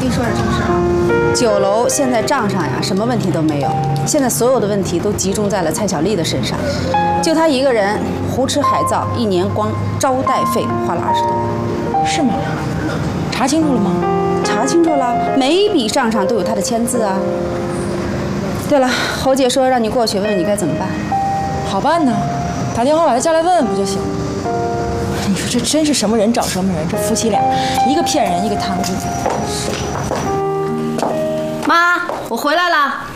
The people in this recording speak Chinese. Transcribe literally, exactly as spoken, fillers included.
你说点什么事啊？ 酒楼现在账上呀，什么问题都没有。现在所有的问题都集中在了蔡小丽的身上，就她一个人胡吃海造，一年光招待费花了二十多万。 是吗？查清楚了吗？ 查清楚了，每一笔账上都有她的签字啊。对了，侯姐说让你过去问问你该怎么办。 好办呢，打电话把他叫来问问不就行了？你说这真是什么人找什么人，这夫妻俩，一个骗人，一个贪污。 妈，我回来了。